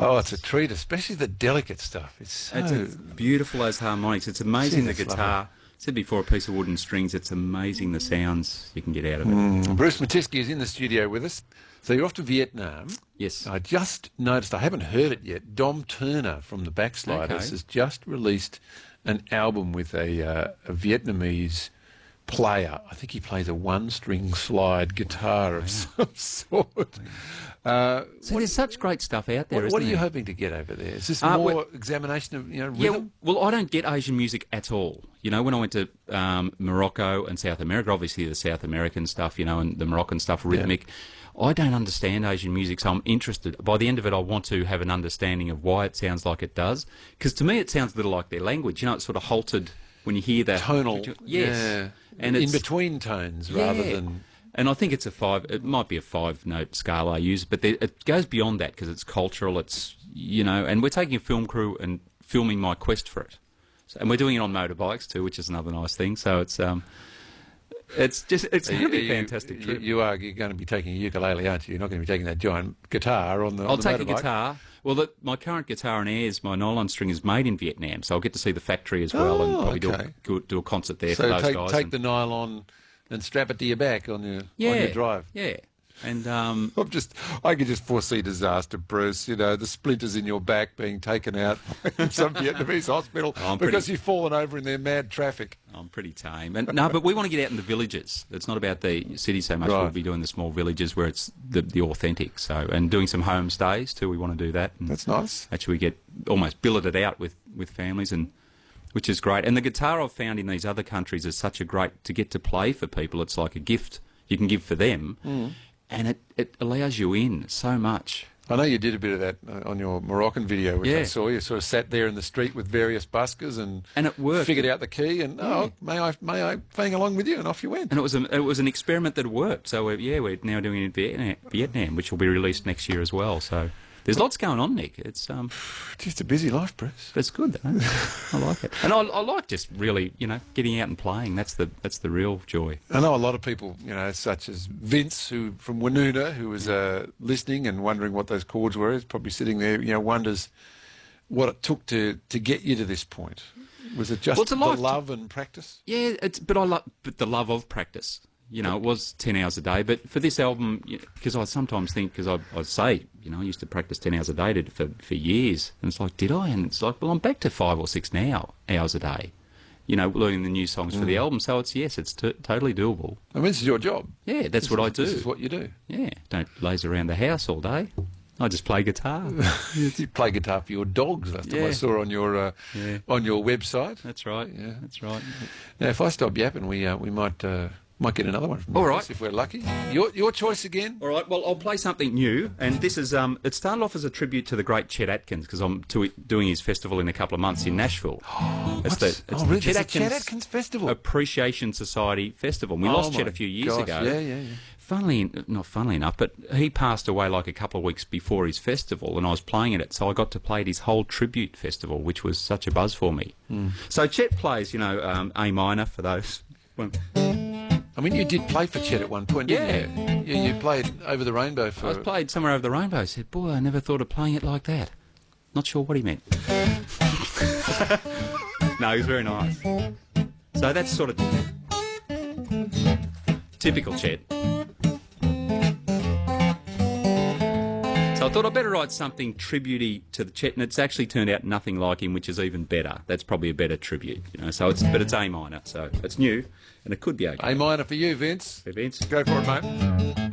Oh, it's a treat, especially the delicate stuff. It's beautiful, those harmonics. It's amazing, the guitar. I said before, a piece of wood and strings, it's amazing the sounds you can get out of it. Bruce Matisky is in the studio with us. So you're off to Vietnam. Yes. I just noticed, I haven't heard it yet, Dom Turner from the Backsliders has just released an album with a Vietnamese player. I think he plays a one-string slide guitar of some sort. So there's such great stuff out there, What are you hoping to get over there? Is this more examination of rhythm? Yeah, well, I don't get Asian music at all. You know, when I went to Morocco and South America, obviously the South American stuff, you know, and the Moroccan stuff, rhythmic. I don't understand Asian music, so I'm interested. By the end of it, I want to have an understanding of why it sounds like it does. Because to me, it sounds a little like their language. You know, it's sort of halted when you hear that. Tonal. Yes. Yeah. And in between tones rather than... And I think it's it might be a 5-note scale I use, but it goes beyond that because it's cultural, it's, you know, and we're taking a film crew and filming my quest for it. So, and we're doing it on motorbikes too, which is another nice thing. So it's going to be a fantastic trip. You're going to be taking a ukulele, aren't you? You're not going to be taking that giant guitar on the I'll take motorbike. a guitar. Well, my current guitar and airs, my nylon string, is made in Vietnam, so I'll get to see the factory as well and probably do a concert there for those guys. So take the nylon and strap it to your back on your drive. Yeah. And I could just foresee disaster, Bruce. You know, the splinters in your back being taken out in some Vietnamese hospital because you've fallen over in their mad traffic. I'm pretty tame. No, but we want to get out in the villages. It's not about the city so much. We'll be doing the small villages where it's the authentic. So, and doing some homestays too. We want to do that. And that's nice. Actually, we get almost billeted out with families, and which is great. And the guitar I've found in these other countries is such a great to get to play for people. It's like a gift you can give for them. And it allows you in so much. I know you did a bit of that on your Moroccan video, which I saw. You sort of sat there in the street with various buskers and it worked. Figured out the key and may I fang along with you, and off you went. And it was an experiment that worked. So we're now doing it in Vietnam, which will be released next year as well. So there's lots going on, Nick. It's just a busy life, Bruce. It's good though. I like it, and I like just really, you know, getting out and playing. That's the real joy. I know a lot of people, you know, such as Vince, who from Woonona, who was listening and wondering what those chords were. Is probably sitting there, you know, wonders what it took to get you to this point. Was it just the love and practice? Yeah, but the love of practice. You know, it was 10 hours a day, but for this album, because I sometimes think, because I say, you know, I used to practice 10 hours a day for years, and it's like, did I? And it's like, well, I'm back to 5 or 6 hours a day, you know, learning the new songs for the album. So it's totally doable. I mean, this is your job. Yeah, that's what I do. This is what you do. Yeah, don't laze around the house all day. I just play guitar. You play guitar for your dogs. Last time I saw on your website. That's right. Yeah, that's right. Now, if I stop yapping, we might get another one from us if we're lucky. Your choice again. All right. Well, I'll play something new, and this is it started off as a tribute to the great Chet Atkins because I'm doing his festival in a couple of months in Nashville. It's the Chet Atkins Festival, Appreciation Society Festival. We lost Chet a few years ago. Yeah. Not funnily enough, but he passed away like a couple of weeks before his festival, and I was playing at it, so I got to play at his whole tribute festival, which was such a buzz for me. So Chet plays, you know, A minor for those. I mean, you did play for Chet at one point, didn't you? You played Over the Rainbow for... I played Somewhere Over the Rainbow. I said, boy, I never thought of playing it like that. Not sure what he meant. No, he was very nice. So that's sort of typical Chet. So I thought I'd better write something tributey to the Chet, and it's actually turned out nothing like him, which is even better. That's probably a better tribute, you know. So it's A minor, so it's new, and it could be okay. A minor for you, Vince. Hey, Vince. Go for it, mate.